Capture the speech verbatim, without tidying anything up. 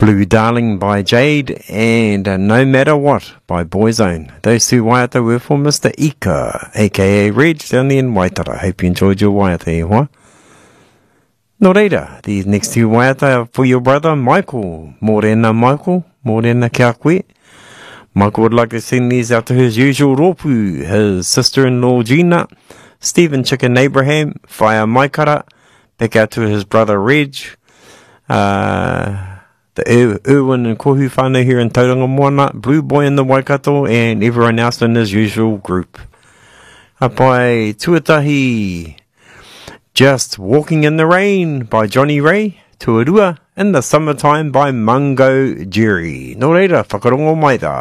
Blue Darling by Jade and uh, No Matter What by Boyzone. Those two waiata were for Mister Ika, aka Reg, down there in Waitara. Hope you enjoyed your waiata e hoa. No reira, these next two waiata are for your brother Michael. Morena Michael, morena kia koe. Michael would like to send these out to his usual ropu, his sister-in-law Gina, Stephen Chicken Abraham, Whaia Maikara, back out to his brother Reg, uh... the Irwin and Kohu whānau here in Tauranga Moana, Blue Boy in the Waikato, and everyone else in his usual group. Apai tuatahi, Just Walking in the Rain by Johnny Ray, Tuarua in the Summertime by Mungo Jerry. Nō reira, whakarongo mai tā.